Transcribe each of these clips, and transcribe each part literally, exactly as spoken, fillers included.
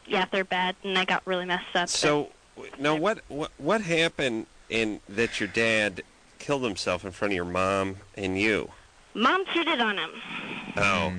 yeah, they're bad, and I got really messed up. So, now what, what what happened in that your dad killed himself in front of your mom and you? Mom cheated on him. Oh.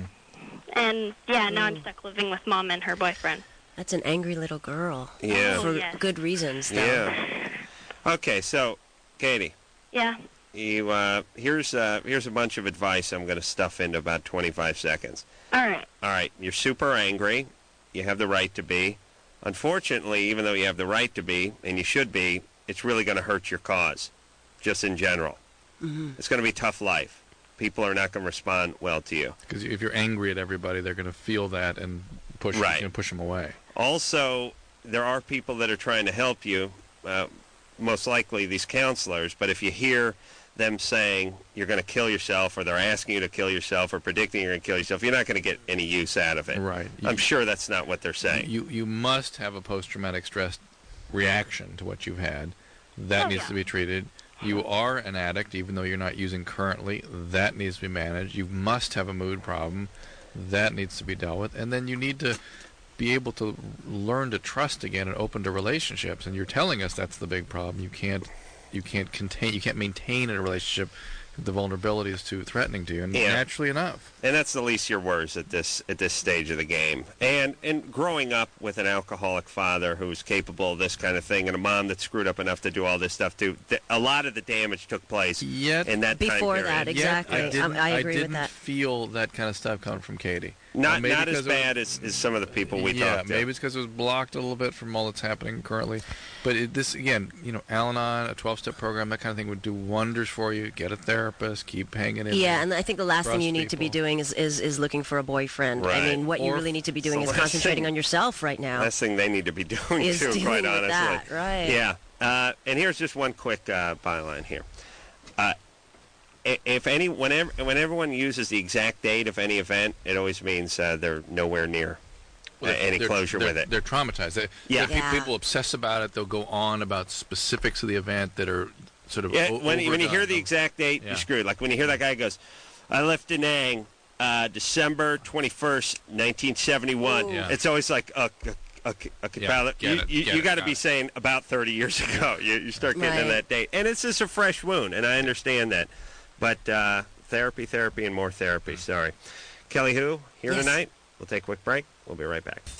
And, yeah, now I'm stuck living with Mom and her boyfriend. That's an angry little girl. Yeah. For Oh, yes. good reasons, though. Yeah. Okay, so, Katie. Yeah. You, uh, here's, uh, here's a bunch of advice I'm going to stuff into about twenty-five seconds. All right. All right, you're super angry. You have the right to be. Unfortunately, even though you have the right to be, and you should be, it's really going to hurt your cause, just in general. Mm-hmm. It's going to be a tough life. People are not going to respond well to you. Because if you're angry at everybody, they're going to feel that and push, Right. you know, push them away. Also, there are people that are trying to help you, uh, most likely these counselors, but if you hear them saying you're going to kill yourself, or they're asking you to kill yourself, or predicting you're going to kill yourself, you're not going to get any use out of it. Right. I'm You- sure that's not what they're saying. You you must have a post-traumatic stress reaction to what you've had. That Oh, needs yeah. to be treated. You are an addict, even though you're not using currently. That needs to be managed. You must have a mood problem. That needs to be dealt with. And then you need to be able to learn to trust again and open to relationships. And you're telling us that's the big problem. You can't you can't contain you can't maintain a relationship if the vulnerability is too threatening to you. And Yeah. naturally enough. And that's the least of your worries at this at this stage of the game. And and growing up with an alcoholic father who's capable of this kind of thing, and a mom that's screwed up enough to do all this stuff too, th- a lot of the damage took place Yet in that time Before period. that, Yet exactly. I, didn't, Um, I agree with didn't that. feel that kind of stuff coming from Katie. Not Maybe not as because it was- bad as, as some of the people we yeah, talked to. maybe it's because it was blocked a little bit from all that's happening currently. But it, this, again, you know, Al-Anon, a twelve-step program, that kind of thing would do wonders for you. Get a therapist, keep hanging in. Yeah, there. and I think the last thing Trust you need to be people. doing is, is, is looking for a boyfriend. Right. I mean, what you Or really need to be doing so is last concentrating thing- on yourself right now. Last thing they need to be doing, Is too, dealing quite with honestly. that, right. Yeah. Uh, and here's just one quick uh, byline here. Uh, i- if any, whenever, when everyone uses the exact date of any event, it always means uh, they're nowhere near Well, uh, any they're- closure they're- with it. They're traumatized. They, Yeah. there are Yeah. People obsess about it. They'll go on about specifics of the event that are sort of Yeah, o- when, when you hear overdone. the exact date, Yeah. you're screwed. Like when you hear that guy goes, I left Da Nang uh, December twenty-first, nineteen seventy-one. Yeah. It's always like, uh, okay, okay, okay, Yeah, pal, get you, it, you, get you it, got to got be it. saying about thirty years ago. You, you start getting in Right. that date. And it's just a fresh wound, and I understand that. But uh, therapy, therapy, and more therapy. Sorry. Kelly Who, here Yes. tonight. We'll take a quick break. We'll be right back.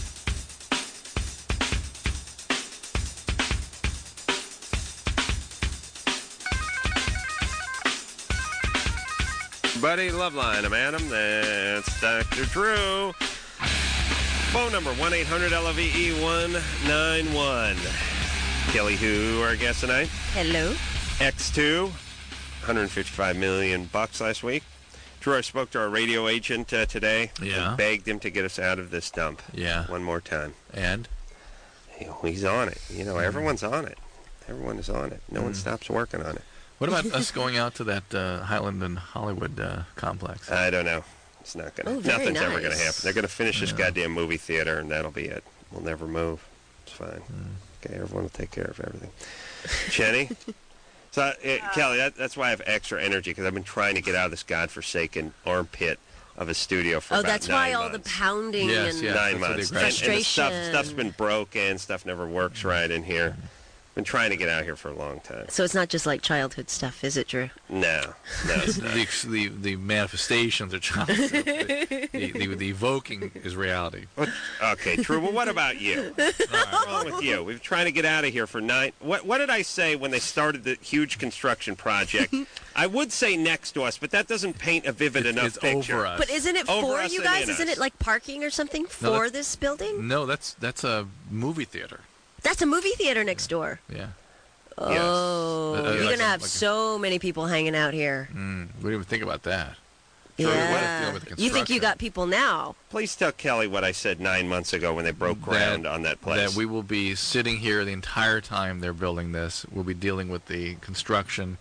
Buddy Loveline, I'm Adam. That's Doctor Drew. Phone number one eight hundred L O V E one nine one. Kelly Who, our guest tonight. Hello. X two, one hundred fifty-five million bucks last week. Drew, I spoke to our radio agent uh, today. Yeah. And begged him to get us out of this dump. Yeah. One more time. And? You know, he's on it. You know, everyone's on it. Everyone is on it. No one stops working on it. What about us going out to that uh, Highland and Hollywood uh, complex? I don't know. It's not gonna. Oh, very nothing's ever gonna nice. happen. They're gonna finish this Yeah. goddamn movie theater, and that'll be it. We'll never move. It's fine. Hmm. Okay, everyone will take care of everything. Jenny. So, uh, Kelly, that, that's why I have extra energy, because I've been trying to get out of this godforsaken armpit of a studio for Oh, about that's nine why all months. the pounding Yes, and yeah. Nine That's what months. the And, and the stuff, Frustration. stuff's been broken. Stuff never works right in here. Been trying to get out here for a long time. So it's not just like childhood stuff, is it, Drew? No, no, it's not. the, the the manifestations are childhood. the, the, the, the evoking is reality. Okay, true. Well, what about you? What's wrong with you? We've been trying to get out of here for nine. What What did I say when they started the huge construction project? I would say next to us, but that doesn't paint a vivid It's, enough it's picture. over us. But isn't it Over for us you and guys? in Isn't us. it like parking or something No, for that- this building? No, that's that's a movie theater. That's a movie theater next door. Yeah. Oh, Uh, you're like gonna a- have like a- so many people hanging out here. Mm, we didn't even think about that. Sure, what- Yeah. dealing with the You think you construction. got people now? Please tell Kelly what I said nine months ago when they broke ground on that place. That we will be sitting here the entire time they're building this. We'll be dealing with the construction.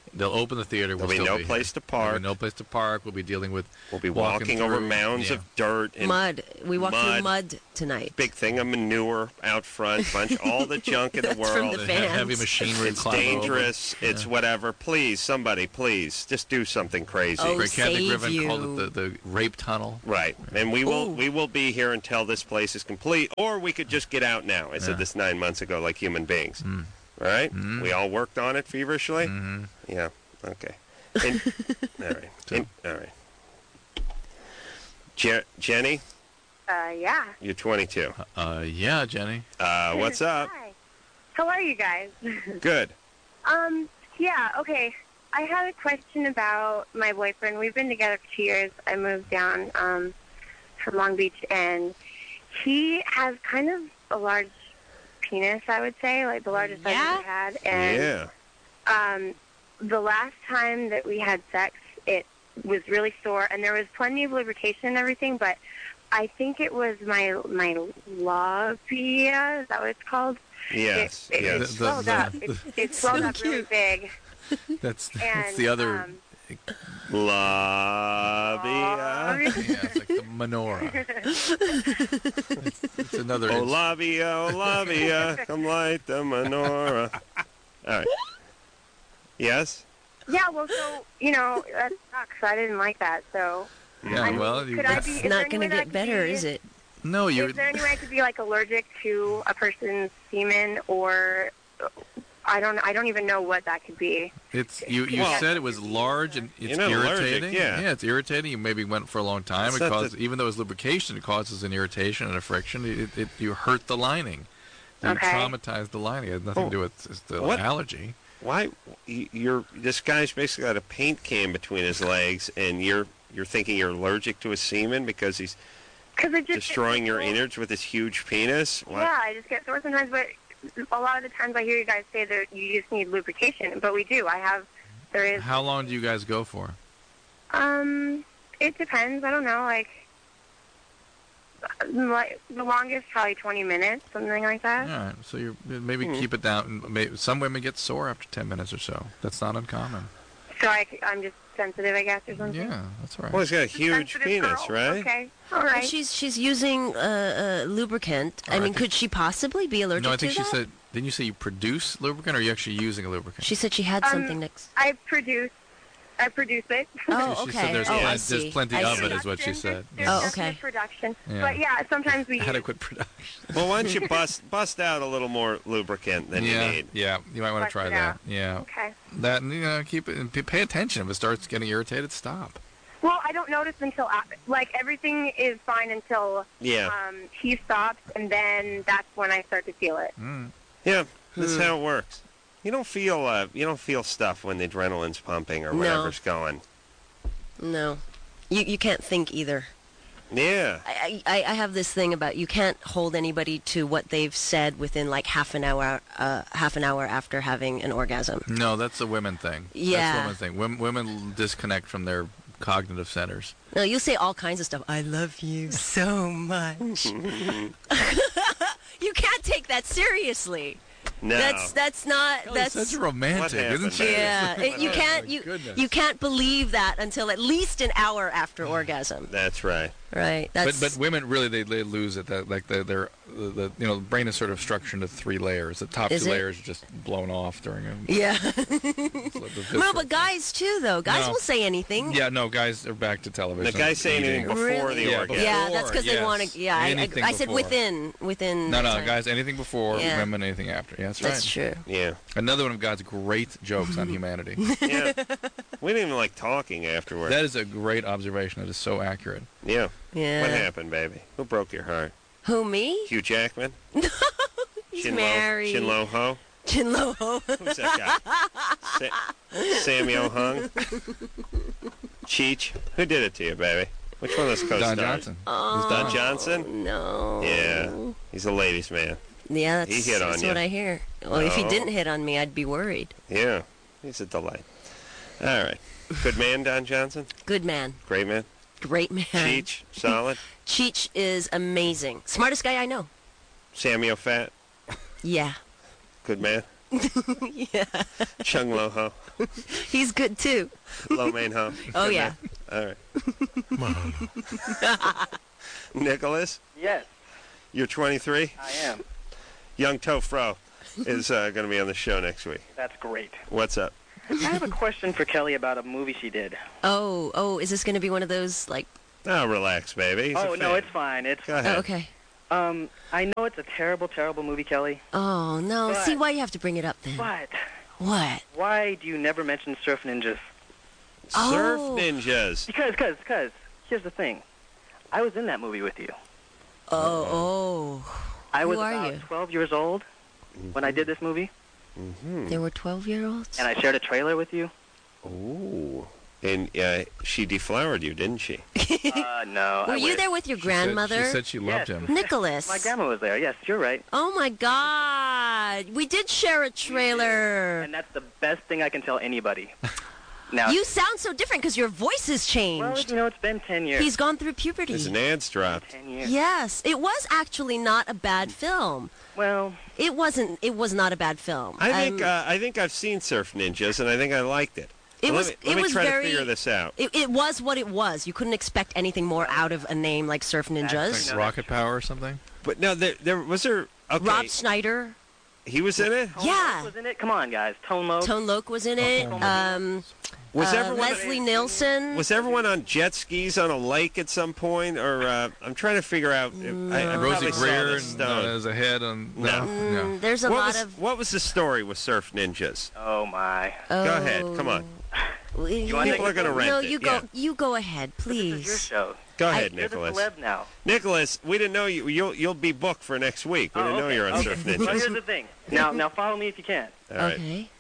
They'll open the theater. We'll There'll be still no be place here. to park. There'll be no place to park. We'll be dealing with. We'll be walking walking over through- mounds yeah. of dirt and Mud. We walked through mud. mud tonight. big thing of manure out front, bunch all the junk in the That's from world. the The he- fans. heavy machinery. It's climb over. dangerous. It's Yeah. whatever. Please, somebody, please, just do something crazy. Oh, Great Kathy save Griffin called you. it the, the rape tunnel. Right, and we will Ooh. we will be here until this place is complete, or we could just get out now. I said Yeah. this nine months ago, like human beings. Mm. All right, Mm. we all worked on it feverishly. Mm-hmm. Yeah. Okay. And, all right. And, all right. Je- Jenny, Uh, yeah. you're twenty-two. Uh, yeah, Jenny. Uh, what's up? Hi. How are you guys? Good. um, yeah, okay. I had a question about my boyfriend. We've been together for two years. I moved down um, from Long Beach, and he has kind of a large penis, I would say, like the largest I've Yeah? ever had. And Yeah. um, the last time that we had sex, it was really sore, and there was plenty of lubrication and everything, but I think it was my my labia. Is that what it's called? Yes. It, it, yes. it The- swelled the- up. It, it swelled so up really cute. big. That's, And, that's the other. Um, Labia. yeah, it's like the menorah. it's, it's another. Oh, ins- labia, oh, labia, come light the menorah. All right. Yes? yeah, well, so, you know, that sucks. I didn't like that, so. yeah, I mean, well, you, could I that's- be- It's is there not any going way to that I get could better, be- is it? no, you're. Is there any way I could be, like, allergic to a person's semen, or I don't I don't even know what that could be. It's you. You Well- said it was large and it's You're not allergic, irritating. yeah. it's irritating. You maybe went for a long time. It's It not causes, the- even though it's lubrication, it causes an irritation and a friction. It, it you hurt the lining. You Okay. traumatize the lining. It has nothing Oh, to do with it's the what? allergy. Why? y- You're this guy's basically got a paint can between his legs, and you're you're thinking you're allergic to his semen because he's Cause it just destroying your it, innards with his huge penis. What? Yeah, I just get sore sometimes, but a lot of the times I hear you guys say that you just need lubrication, but we do. I have, there is, How long do you guys go for? um, it depends. I don't know, like, like the longest probably twenty minutes, something like All that. right, so you maybe Hmm. keep it down. Maybe, some women get sore after ten minutes or so. That's not uncommon. So I, am just sensitive, I guess, or something. Yeah, that's all right. Well, he's got a huge Sensitive penis, girl. right? Okay, all Well, right. she's she's using uh, uh, lubricant. Oh, I I mean, think- could she possibly be allergic no, I to think she that? said. Didn't you say you produce lubricant, or are you actually using a lubricant? She said she had Um, something next. I produce, I produce it. Oh, She okay. said there's, oh, plen- I there's see. plenty I of see. it, is what she said. There's Oh, definite okay. production. Yeah. But yeah, sometimes we use Adequate production. Well, why don't you bust bust out a little more lubricant than yeah, you need? yeah. You might want to Flush try it that. out. Yeah, Okay. that and, you know, keep it and p- pay attention. If it starts getting irritated, stop. Well, I don't notice until after, like everything is fine until Yeah, um, he stops, and then that's when I start to feel it. Mm. yeah. That's Hmm. how it works. You don't feel uh, you don't feel stuff when the adrenaline's pumping or No. whatever's going. No, you you can't think either. Yeah. I, I I have this thing about you can't hold anybody to what they've said within like half an hour uh, half an hour after having an orgasm. No, that's a women thing. Yeah. That's a women thing. Women, women disconnect from their cognitive centers. No, you'll say all kinds of stuff. I love you so much. You can't take that seriously. No. That's that's not Kelly's that's such romantic, What isn't happened she? there? yeah. It, you Oh, can't my you goodness. you can't believe that until at least an hour after orgasm. That's right. Right. But That's but women really they, they lose it. That like the, their the, the you know the brain is sort of structured into three layers. The top Is two it? layers are just blown off during a. yeah. it's like the No, visceral but thing. guys too though. Guys No. will say anything. Yeah, no, guys are back to television. The guys say anything eating. before Really? the Yeah, orgasm. Yeah, Before, that's because they yes. want to. Yeah, I, I, Anything I said before. within within. No, no, time. guys, anything before, Yeah. women, anything after. Yeah, that's, That's right. true. Yeah. Another one of God's great jokes on humanity. Yeah. We didn't even like talking afterward. That is a great observation. That is so accurate. yeah. Yeah. What happened, baby? Who broke your heart? Who me? Hugh Jackman? He's Shinlo, married. Shinlo Ho? Chinlo Ho. Who's that guy? Sa- Samuel Hung? Cheech? Who did it to you, baby? Which one of those co-stars? Don Johnson. Oh, Don Johnson? No. Yeah. He's a ladies' man. Yeah, that's, He hit on that's you. what I hear. Well, if he No. didn't hit on me, I'd be worried. Yeah. He's a delight. All right. Good man, Don Johnson? Good man. Great man? Great man. Cheech? Solid? Cheech is amazing. Smartest guy I know. Samuel Fat? Yeah. Good man? Yeah. Chung Lo Ho. He's good too. Lo Mein Ho. Oh, yeah. All right. Nicholas, Yes, you're twenty-three. I am. Young Tofro is uh, going to be on the show next week. That's great. What's up? I have a question for Kelly about a movie she did. Oh, oh, is this going to be one of those, like... Oh, relax, baby. He's a oh, no, fan. it's fine. It's Go ahead. Oh, okay. Um, I know it's a terrible, terrible movie, Kelly. Oh, no. But- See, why you have to bring it up then? But What? why do you never mention Surf Ninjas? Surf Oh. Ninjas. Because, because, because, here's the thing. I was in that movie with you. Oh, oh. I Who was are about you? twelve years old when I did this movie, Mm-hmm. There were twelve-year-olds? and I shared a trailer with you. Ooh. And uh, she deflowered you, didn't she? Uh, no. Were I you wish. there with your She said- grandmother? She said she loved Yes. him. Nicholas. My grandma was there. Yes, you're right. Oh, my God. We did share a trailer. And that's the best thing I can tell anybody. Now, You sound so different because your voice has well, changed. you know, it's been ten years. He's gone through puberty. His nads dropped. ten years. Yes, it was actually not a bad film. Well, It wasn't. It was not a bad film. I think Um, uh, I think I've seen Surf Ninjas, and I think I liked it. It Well, was- Let me, let it me was try very- to figure this out. it, it was what it was. You couldn't expect anything more out of a name like Surf Ninjas. No, Rocket Power or something? But no, there, there was there. Okay, Rob Schneider, he was in it. Tone Yeah. Loc was in it. Come on, guys. Tone Loc. Tone Loc was in it. Um, Was uh, everyone Leslie Nielsen. was everyone on jet skis on a lake at some point, or uh, I'm trying to figure out. If, I, I Rosie probably saw Greer the and, stone. uh, as a head on... No. Mm, there's a what lot was of. what was the story with Surf Ninjas? Oh my. Oh, Go ahead, come on. You wanna People take are going to it? rent No, it. you go. yeah. You go ahead, This is your please. show. Go I- ahead, You're the Nicholas. celeb now. Nicholas, we didn't know you. You'll you'll be booked for next week. We Oh, didn't know okay, you were on okay. Surf Well, Ninjas. here's the thing. Now, now follow me if you can. All right. Okay.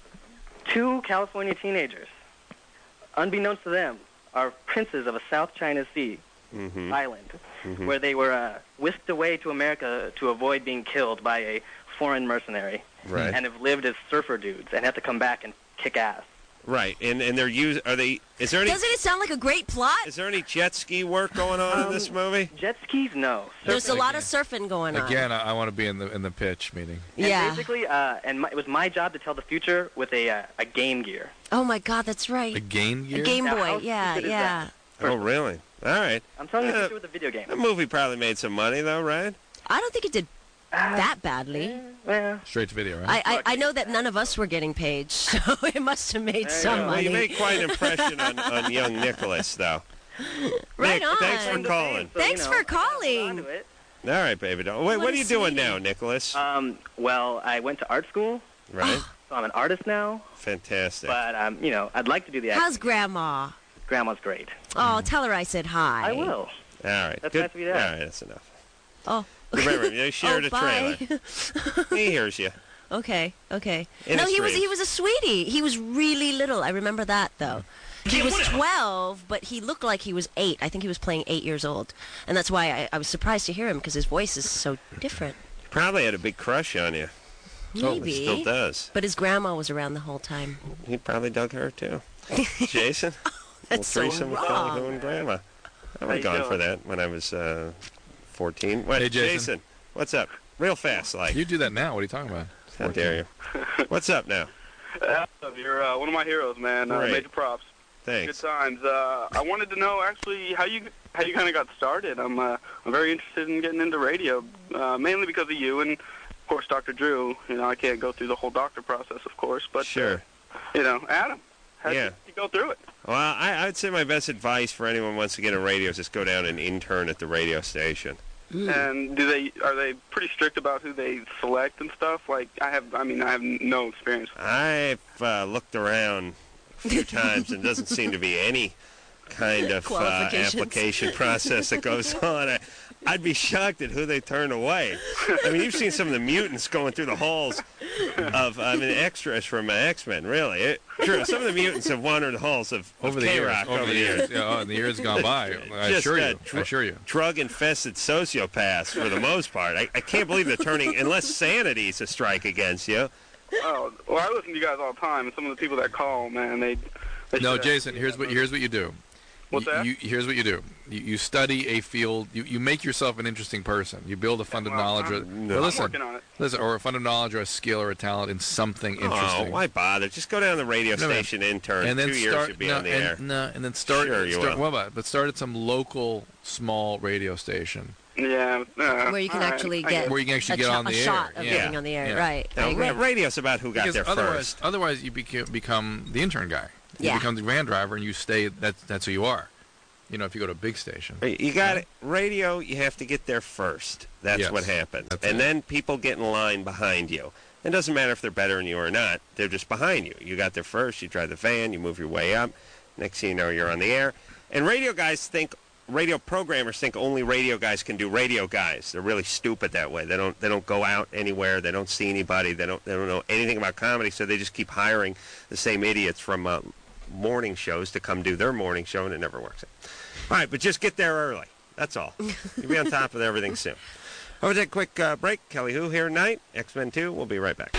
Two California teenagers, unbeknownst to them, are princes of a South China Sea Mm-hmm. island, Mhm. where they were uh, whisked away to America to avoid being killed by a foreign mercenary, Right. and have lived as surfer dudes and have to come back and kick ass. Right. And and they're use. Are they? Is there any? Doesn't it sound like a great plot? Is there any jet ski work going on in Um, this movie? Jet skis, no. There's a Surfing. lot of surfing going on. Again, I, I want to be in the in the pitch meeting. And Yeah. basically, uh, and my, it was my job to tell the future with a uh, a Game Gear. Oh my God, that's right. The Game A Gear? Game Now, Boy. how Yeah, stupid is yeah. Oh, really? All right. I'm telling you the Uh, future with a video game. The movie probably made some money, though, right? I don't think it did that badly. Well, Straight to video, right? I, I, I know that none of us were getting paid, so it must have made There you some go. Well, you money. made quite an impression on, on young Nicholas, though. Right Nick, on. thanks for I'm the calling. same, so, Thanks you know, for I gotta hold calling. on to it. All right, baby doll. Wait, What what are a you doing sweetie. now, Nicholas? Um, well, I went to art school, Right? so I'm an artist now. Fantastic. But um, you know, I'd like to do the acting. How's Grandma? Grandma's great. Oh, tell her I said hi. I will. All right. That's Good. nice of you to All ask. right, that's enough. Oh. Remember, you shared oh, a bye. trailer. He hears you. Okay, okay. In no, his he was dreams. he was a sweetie. He was really little. I remember that though. He was twelve, but he looked like he was eight. I think he was playing eight years old, and that's why I, I was surprised to hear him because his voice is so different. Probably had a big crush on you. Still Maybe, does. but his grandma was around the whole time. He probably dug her, too. Jason? That's Little so threesome with Kelly Who wrong. and Grandma. I How was you gone doing? for that when I was uh, fourteen. What, Hey, Jason. what's up? Real fast, like. You do that now. What are you talking about? How dare you? What's up now? You're uh, one of my heroes, man. Uh, Great. major props. Thanks. Good times. Uh, I wanted to know actually how you how you kind of got started. I'm uh, I'm very interested in getting into radio, uh, mainly because of you and of course Doctor Drew. You know, I can't go through the whole doctor process, of course, but Sure. Uh, you know, Adam, how Yeah. did you go through it? Well, I, I'd say my best advice for anyone who wants to get in radio is just go down and intern at the radio station. And do they are they pretty strict about who they select and stuff? Like I have, I mean, I have no experience. I've uh, looked around a few times and doesn't seem to be any kind of uh, Qualifications. application process that goes on. I, I'd be shocked at who they turn away. I mean, you've seen some of the mutants going through the halls of, I mean, extras from uh, X-Men, really. It, true, some of the mutants have wandered the halls of, of Over the years. K-Rock Over the years. Yeah, oh, the years gone by. I Just, assure uh, you. dr- I assure you. drug-infested sociopaths for the most part. I, I can't believe they're turning, unless sanity's a strike against you. Oh, well, I listen to you guys all the time, and some of the people that call, man, they. they No, should- Jason. Here's what here's what you do. What's you, that? you, here's what you do. You, you study a field. You, you make yourself an interesting person. You build a fund of well, knowledge. Or, I'm- well, I'm listen, working on it. listen, or a fund of knowledge, or a skill, or a talent in something interesting. Oh, why bother? Just go down to the radio No, man. station intern. and then Two years start you'll be no, on the and, air. no, and then start. Sure you start will. What about? But start at some local small radio station Yeah. Uh, Where you can all right, actually I get where you can actually a, get cho- on the a air. shot of Yeah. getting on the air. Yeah. Right. I Now, agree. ra- radio's about who got Because there otherwise, first. otherwise you beca- become the intern guy. You Yeah. become the van driver, and you stay. That's that's who you are. You know, if you go to a big station. You got it. Radio, you have to get there first. That's Yes, what happens. that's and it. then people get in line behind you. It doesn't matter if they're better than you or not. They're just behind you. You got there first. You drive the van. You move your way up. Next thing you know, you're on the air. And radio guys think, radio programmers think only radio guys can do radio guys. They're really stupid that way. They don't. They don't go out anywhere. They don't see anybody. They don't. They don't know anything about comedy. So they just keep hiring the same idiots from uh, morning shows to come do their morning show, and it never works out. All right, but just get there early. That's all. You'll be on top of everything soon. Over that quick uh, break. Kelly Hu here tonight. X-Men two. We'll be right back.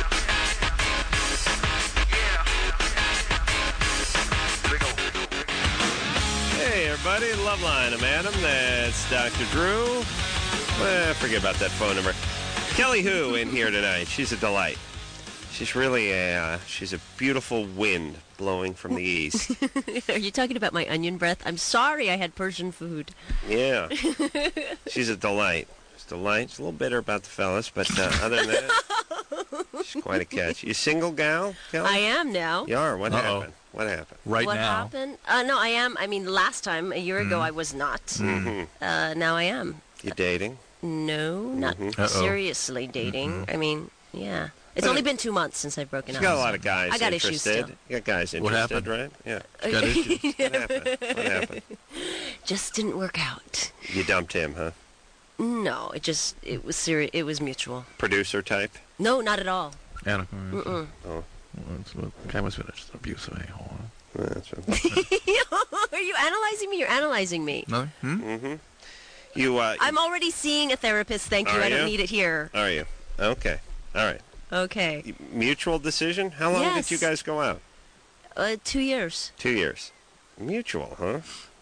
Hey, everybody. Loveline. I'm Adam. That's Doctor Drew. Well, forget about that phone number. Kelly Hu in here tonight. She's a delight. She's really a, uh, she's a beautiful wind blowing from the east. Are you talking about my onion breath? I'm sorry I had Persian food. Yeah. She's a delight. She's a delight. She's a little bitter about the fellas, but uh, other than that, she's quite a catch. You single gal, Kelly? I am now. You are. What Uh-oh. happened? What happened? Right what now. happened? Uh, no, I am. I mean, last time, a year ago, I was not. Mm-hmm. Uh, now I am. You dating? No, not Mm-hmm. Uh-oh. seriously dating. I mean, yeah. It's only been two months since I've broken You up. got a so lot of guys I got issues interested. still. You got guys What interested, happened? right? Yeah. Got issues. What happened? What happened? Just didn't work out. You dumped him, huh? No, it just it was serious. It was mutual. Producer type? No, not at all. Anna, Mm-mm. Oh, the guy must have been just abusive a-hole. that's right. Are you analyzing me? You're analyzing me. Nothing? Hmm? Mm-hmm. You, uh, I'm already seeing a therapist. Thank you. Are I don't you? need it here. are you? Okay. All right. Okay. Mutual decision? How long Yes. did you guys go out? Uh, two years. Two years. Mutual, huh?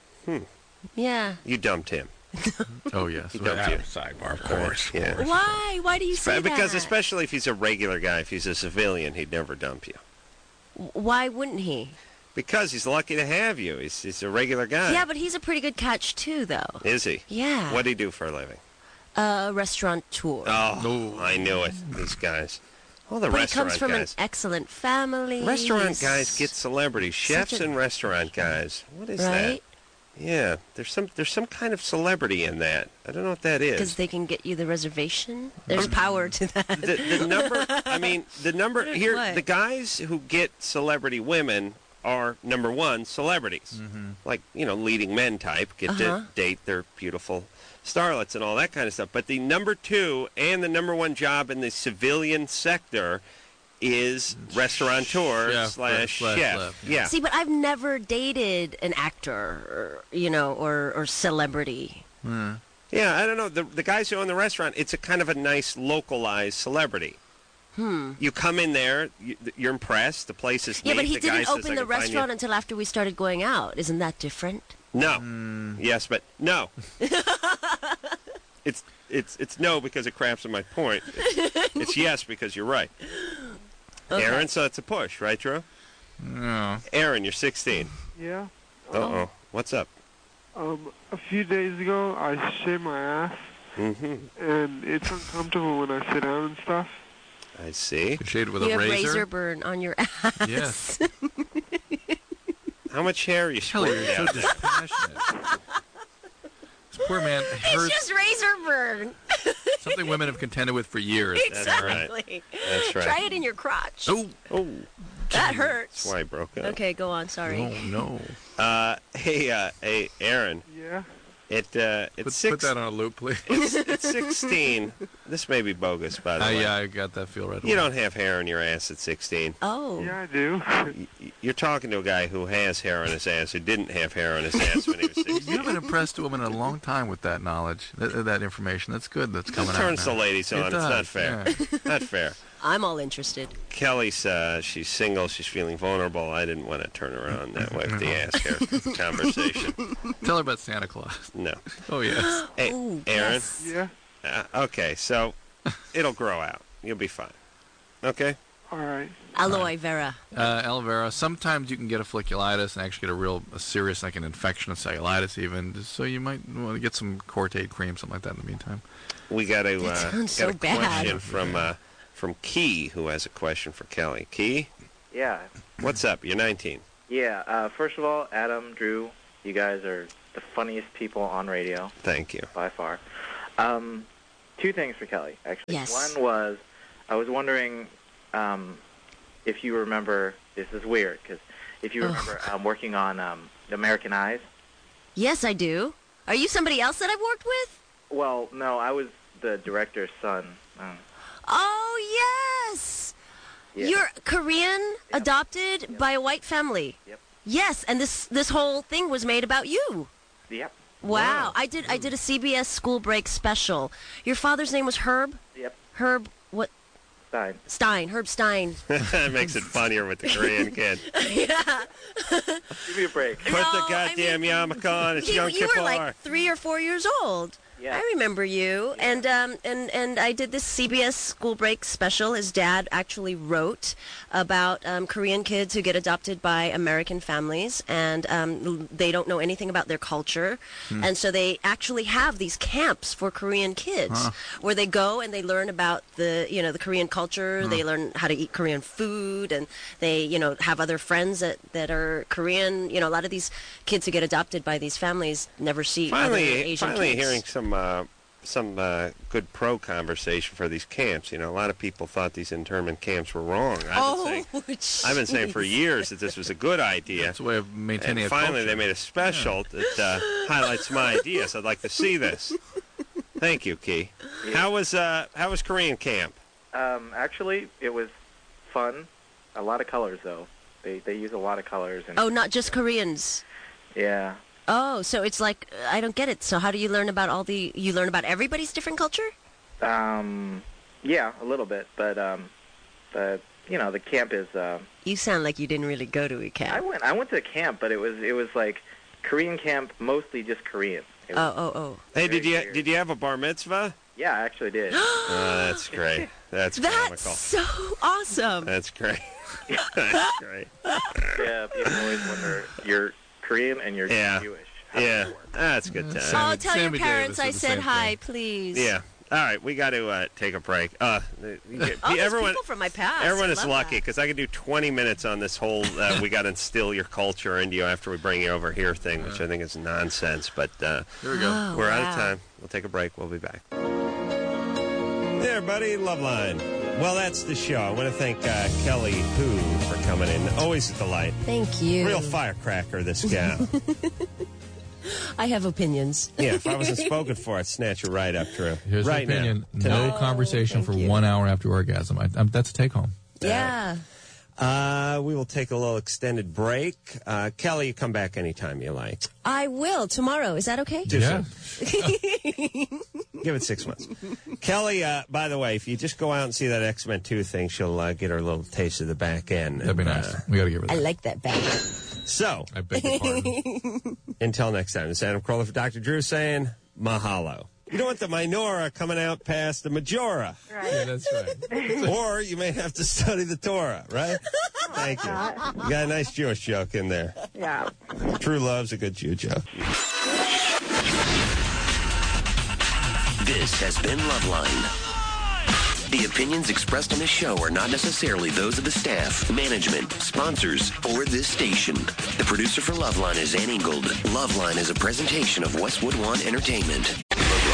Yeah. You dumped him. Oh, yes. He dumped Ah, you. Sidebar, of course. Yeah. Why? Why do you say Because that? especially if he's a regular guy, if he's a civilian, he'd never dump you. Why wouldn't he? Because he's lucky to have you. He's, he's a regular guy. Yeah, but he's a pretty good catch too, though. Is he? Yeah. What do he do for a living? Uh, restaurateur. Oh, No. I knew it. These guys. All the but he restaurant comes from guys. an excellent family. Restaurant He's- guys get celebrities. Chefs Such a- and restaurant guys. What is that? right Yeah, there's some there's some kind of celebrity in that. I don't know what that because is. they can get you the reservation. There's power to that. The, the number, I mean, the number here, What? the guys who get celebrity women are number one celebrities, like you know, leading men type get Uh-huh. to date their beautiful starlets and all that kind of stuff. But the number two and the number one job in the civilian sector is restaurateur Chef, slash slash chef. chef, Yeah. See, but I've never dated an actor, or, you know, or or celebrity. Yeah, I don't know. The the guys who own the restaurant, it's a kind of a nice localized celebrity. Hmm. You come in there, you, you're impressed. The place is Yeah, neat. but he the guy didn't says, open "I the can find you-" restaurant until after we started going out. Isn't that different? No. Yes, but no. it's it's it's no because it craps on my point. It's, it's yes because you're right. Okay. Aaron, so it's a push, right, Drew? No. Aaron, you're sixteen. Yeah. Uh oh. What's up? Um, a few days ago, I shaved my ass, Mm-hmm. and it's uncomfortable when I sit down and stuff. I see. You shaved it with you a have razor? razor burn on your ass. Yes. How much hair are you Kelly, squirting you're so out there? dispassionate. This poor man It's hurts just razor burn. something women have contended with for years. That's right. Exactly. That's right. Try it in your crotch. Oh, Oh, That hurts. that's why I broke up. Okay, go on. Sorry. no, no. Uh, hey, uh, hey, Aaron. Yeah. It uh, it's Put, six. put that on a loop, please. it's, it's sixteen. This may be bogus, by the Uh, way. yeah, I got that feel right away. You don't have hair on your ass at sixteen. Oh. Yeah, I do. Y- You're talking to a guy who has hair on his ass who didn't have hair on his ass when he was You sixteen. haven't impressed a woman in a long time with that knowledge, that, that information. That's good. That's coming It out turns now. the ladies It on. It's not does, fair. yeah. Not fair. I'm all interested. Kelly's uh, she's single. She's feeling vulnerable. I didn't want to turn around that way with the ask her conversation. Tell her about Santa Claus. No. Oh, yes. Hey, Ooh, Aaron. yes. Yeah. Uh, okay, so it'll grow out. You'll be fine. Okay? All right. Aloe vera. Uh, aloe vera. Sometimes you can get a folliculitis and actually get a real a serious, like an infection of cellulitis even. So you might want to get some Cortade cream, something like that in the meantime. We got a, That uh, sounds got so a bad. question from, uh, from Key, who has a question for Kelly. Key, Yeah. what's up? You're nineteen. Yeah. Uh, first of all, Adam, Drew, you guys are the funniest people on radio Thank you. by far. Um, two things for Kelly, actually. Yes. One was, I was wondering um, if you remember, this is weird, because if you Ugh. remember um, working on um, American Eyes. Yes, I do. Are you somebody else that I've worked with? Well, no, I was the director's son. Um, Oh, yes. yeah. You're Korean, Yep. adopted Yep. by a white family. Yep. Yes, and this this whole thing was made about you. Yep. Wow. Wow. I did I did a C B S school break special. Your father's name was Herb? Yep. Herb what Stein. Stein, Herb Stein. That makes it funnier with the Korean kid. Yeah. Give me a break. Put No, the I goddamn mean, yarmulke on. It's You, Yom you Kippur. were like three or four years old. Yeah. I remember you, and um, and and I did this C B S school break special. His dad actually wrote about um, Korean kids who get adopted by American families, and um, they don't know anything about their culture, and so they actually have these camps for Korean kids Huh. where they go and they learn about the you know the Korean culture. They learn how to eat Korean food, and they you know have other friends that that are Korean. You know, a lot of these kids who get adopted by these families never see other Finally, Asian finally kids. hearing some uh, some uh, good pro conversation for these camps. You know, a lot of people thought these internment camps were wrong. I've Oh, been saying, I've been saying for years that this was a good idea. It's a way of maintaining And a finally, culture. they made a special that uh, highlights my ideas. I'd like to see this. Thank you, Key. How was uh, how was Korean camp? Um, actually, it was fun. A lot of colors, though. They they use a lot of colors. And, Oh, not just Koreans. Yeah. Oh, so it's like I don't get it. So how do you learn about all the? You learn about everybody's different culture? Um, yeah, a little bit, but um, the you know the camp is. Uh, You sound like you didn't really go to a I camp. went I went to a camp, but it was it was like Korean camp, mostly just Korean. It was, Oh, oh, oh. Hey, did Very you weird. did you have a bar mitzvah? Yeah, I actually did. Oh, that's great. That's That's comical. so awesome. That's great. That's great. Yeah, people always wonder you're Korean and you're Yeah. Jewish. How does Yeah, that work? that's good Uh, time. Sammy- Oh, tell Sammy your parents Davis I did the said same hi, thing. please. Yeah. All right, we got to uh, take a break. Uh, you get- Oh, there's everyone, people from my past. everyone I is love lucky that. because I could do twenty minutes on this whole uh, we got to instill your culture into you after we bring you over here thing, which I think is nonsense. But uh, Here we go. Oh, we're out of wow. time. We'll take a break. We'll be back. Hey, everybody, Loveline. Well, that's the show. I want to thank uh, Kelly Hu for coming in. Always a delight. Thank you. Real firecracker, this gal. I have opinions. Yeah, if I wasn't spoken for, I'd snatch her right up, Drew. Here's right the opinion. now. No conversation for thank you. one hour after orgasm. I, I'm, that's a take home. Yeah. Uh, we will take a little extended break. Uh, Kelly, you come back anytime you like. I will tomorrow. Is that okay? Do Yeah. so. Give it six months. Kelly, uh, by the way, if you just go out and see that X-Men two thing, she'll uh, get her a little taste of the back end. That'd be And, nice. uh, We got to get rid I of that. like that bag. so, I beg your pardon. until next time, it's Adam Carolla for Doctor Drew saying mahalo. You don't want the minora coming out past the majora. Yeah, that's right. Or you may have to study the Torah, right? Thank you. You got a nice Jewish joke in there. Yeah. True love's a good Jew joke. This has been Loveline. The opinions expressed on this show are not necessarily those of the staff, management, sponsors, or this station. The producer for Loveline is Ann Ingold. Loveline is a presentation of Westwood One Entertainment.